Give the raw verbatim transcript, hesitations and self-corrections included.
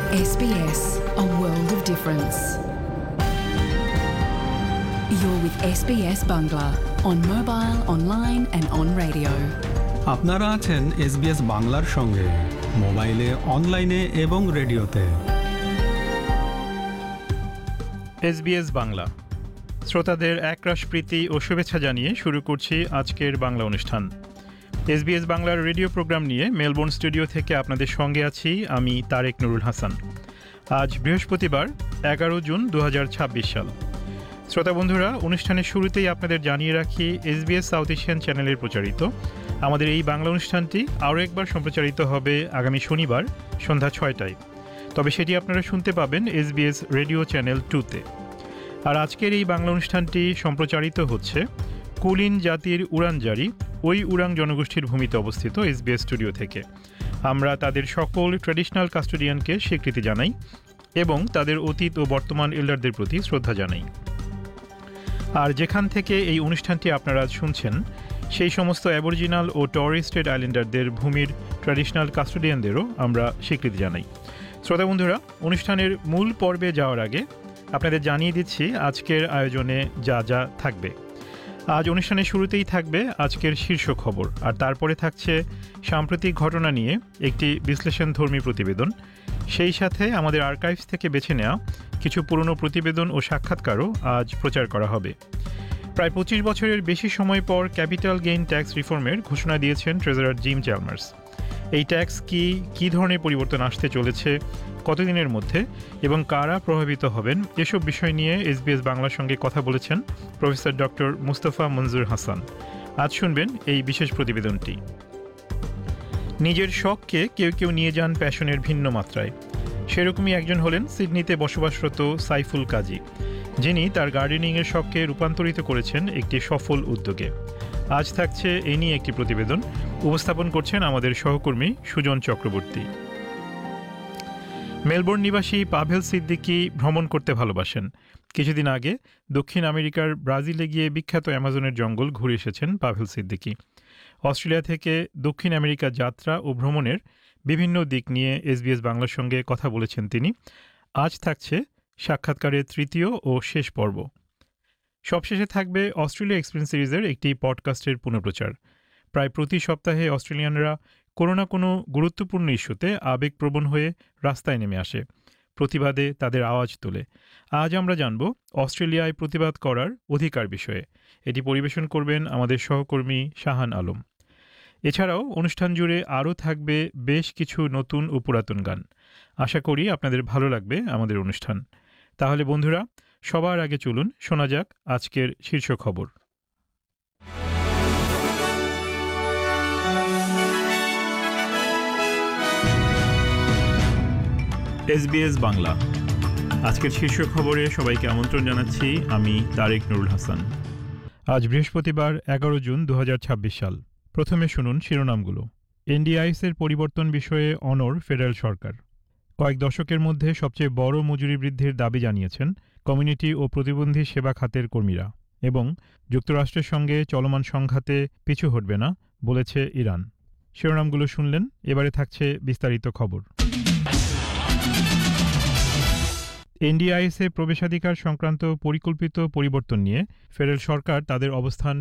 S B S, a world of difference. You're with S B S Bangla on mobile, online and on radio. আপনারা আছেন S B S বাংলার সঙ্গে মোবাইলে, অনলাইনে এবং রেডিওতে। এস বি এস বাংলা শ্রোতাদের একরাশ প্রীতি ও শুভেচ্ছা জানিয়ে শুরু করছি আজকের বাংলা অনুষ্ঠান। এস বি এস বাংলার রেডিও প্রোগ্রাম নিয়ে মেলবোর্ন স্টুডিও থেকে আপনাদের সঙ্গে আছি আমি তারেক নুরুল হাসান। আজ বৃহস্পতিবার এগারো জুন দু হাজার ছাব্বিশ সাল। শ্রোতা বন্ধুরা, অনুষ্ঠানের শুরুতেই আপনাদের জানিয়ে রাখি S B S south Asian চ্যানেলের প্রচারিত আমাদের এই বাংলা অনুষ্ঠানটি আরও একবার সম্প্রচারিত হবে আগামী শনিবার সন্ধ্যা ছয়টায়। তবে সেটি আপনারা শুনতে পাবেন S B S radio channel টুতে। আর আজকের এই বাংলা অনুষ্ঠানটি সম্প্রচারিত হচ্ছে কুলিন জাতির উড়ানজারি ওই উরাং জনগোষ্ঠীর ভূমিতে অবস্থিত এস বি এস স্টুডিও থেকে। আমরা তাদের সকল ট্র্যাডিশনাল কাস্টোডিয়ানকে স্বীকৃতি জানাই এবং তাদের অতীত ও বর্তমান এল্ডারদের প্রতি শ্রদ্ধা জানাই। আর যেখান থেকে এই অনুষ্ঠানটি আপনারা শুনছেন সেই সমস্ত অ্যাবরিজিনাল ও টরেস স্ট্রেট আইল্যান্ডারদের ভূমির ট্র্যাডিশনাল কাস্টোডিয়ানদেরও আমরা স্বীকৃতি জানাই। শ্রোতা বন্ধুরা, অনুষ্ঠানের মূল পর্বে যাওয়ার আগে আপনাদের জানিয়ে দিচ্ছি আজকের আয়োজনে যা যা থাকবে। আজ অনুষ্ঠানের শুরুতেই থাকবে আজকের শীর্ষ খবর, আর তারপরে থাকছে সাম্প্রতিক ঘটনা নিয়ে একটি বিশ্লেষণধর্মী প্রতিবেদন। সেই সাথে আমাদের আর্কাইভস থেকে বেছে নেওয়া কিছু পুরনো প্রতিবেদন ও সাক্ষাৎকারও আজ প্রচার করা হবে। প্রায় পঁচিশ বছরের বেশি সময় পর ক্যাপিটাল গেইন ট্যাক্স রিফর্মের ঘোষণা দিয়েছেন ট্রেজারার জিম চ্যালমার্স। এই ট্যাক্স কি কী ধরনের পরিবর্তন আসতে চলেছে, কতদিনের মধ্যে এবং কারা প্রভাবিত হবেন, এসব বিষয় নিয়ে এস বি এস বাংলার সঙ্গে কথা বলেছেন প্রফেসর ডক্টর মুস্তফা মনজুর হাসান। আজ শুনবেন এই বিশেষ প্রতিবেদনটি। নিজের শখকে কেউ কেউ নিয়ে যান প্যাশনের ভিন্ন মাত্রায়। সেরকমই একজন হলেন সিডনিতে বসবাসরত সাইফুল কাজী, যিনি তার গার্ডেনিংয়ের শখকে রূপান্তরিত করেছেন একটি সফল উদ্যোগে। আজ থাকছে এ নিয়ে একটি প্রতিবেদন, উপস্থাপন করছেন আমাদের সহকর্মী সুজন চক্রবর্তী। মেলবোর্ন নিবাসী পাভেল সিদ্দিকী ভ্রমণ করতে ভালোবাসেন। কিছুদিন আগে দক্ষিণ আমেরিকার ব্রাজিলে গিয়ে বিখ্যাত অ্যামাজনের জঙ্গল ঘুরে এসেছেন পাভেল সিদ্দিকী। অস্ট্রেলিয়া থেকে দক্ষিণ আমেরিকা যাত্রা ও ভ্রমণের বিভিন্ন দিক নিয়ে এস বি এস বাংলার সঙ্গে কথা বলেছেন তিনি। আজ থাকছে সাক্ষাৎকারের তৃতীয় ও শেষ পর্ব। সবশেষে থাকবে অস্ট্রেলিয়া এক্সপিরিয়েন্স সিরিজের একটি পডকাস্টের পুনঃপ্রচার। প্রায় প্রতি সপ্তাহে অস্ট্রেলিয়ানরা কোনো না কোনো গুরুত্বপূর্ণ ইস্যুতে আবেগপ্রবণ হয়ে রাস্তায় নেমে আসে, প্রতিবাদে তাদের আওয়াজ তোলে। আজ আমরা জানব অস্ট্রেলিয়ায় প্রতিবাদ করার অধিকার বিষয়ে। এটি পরিবেশন করবেন আমাদের সহকর্মী শাহান আলম। এছাড়াও অনুষ্ঠান জুড়ে আরও থাকবে বেশ কিছু নতুন ও পুরাতন গান। আশা করি আপনাদের ভালো লাগবে আমাদের অনুষ্ঠান। তাহলে বন্ধুরা, সবার আগে চলুন শোনা যাক আজকের শীর্ষ খবর। এস বি এস বাংলা আজকের শীর্ষ খবরে সবাইকে আমন্ত্রণ জানাচ্ছি আমি তারেক নুরুল হাসান। আজ বৃহস্পতিবার এগারো জুন দু হাজার ছাব্বিশ সাল। প্রথমে শুনুন শিরোনামগুলো। এন ডি আই এসের পরিবর্তন বিষয়ে অনড় ফেডারেল সরকার। কয়েক দশকের মধ্যে সবচেয়ে বড় মজুরি বৃদ্ধির দাবি জানিয়েছেন কমিউনিটি ও প্রতিবন্ধী সেবা খাতের কর্মীরা, এবং যুক্তরাষ্ট্রের সঙ্গে চলমান সংঘাতে পিছু হটবে না বলেছে ইরান। শিরোনামগুলো শুনলেন, এবারে থাকছে বিস্তারিত খবর। এন ডি আই এসে প্রবেশাধিকার সংক্রান্ত পরিকল্পিত পরিবর্তন নিয়ে ফেডারেল সরকার তাদের অবস্থান